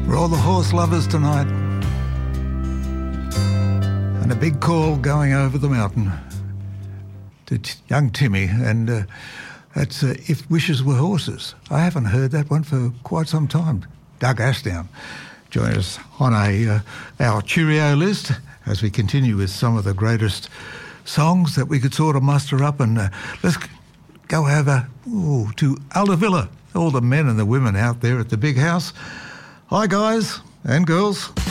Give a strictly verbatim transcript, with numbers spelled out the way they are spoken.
For all the horse lovers tonight. And a big call going over the mountain to t- young Timmy, and uh, that's uh, If Wishes Were Horses. I haven't heard that one for quite some time. Doug Ashdown join us on a uh, our Cheerio list as we continue with some of the greatest songs that we could sort of muster up, and uh, let's go over ooh, to Aldavilla, all the men and the women out there at the big house. Hi guys and girls.